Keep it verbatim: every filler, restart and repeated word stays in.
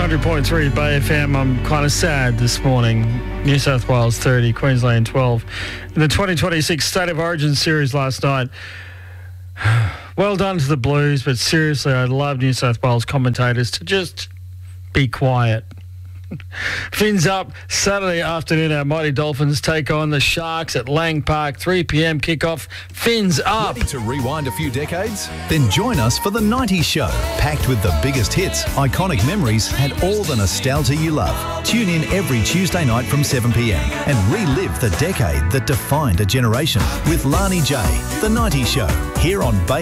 hundred point three Bay F M. I'm kind of sad this morning. New South Wales thirty, Queensland twelve. In the twenty twenty-six State of Origin series last night, well done to the Blues, but seriously, I'd love New South Wales commentators to just be quiet. Fins up Saturday afternoon. Our mighty Dolphins take on the Sharks at Lang Park, three p.m. kickoff. Fins up. Ready to rewind a few decades? Then join us for the nineties Show, packed with the biggest hits, iconic memories, and all the nostalgia you love. Tune in every Tuesday night from seven p.m. and relive the decade that defined a generation with Lani J. The nineties Show, here on Bay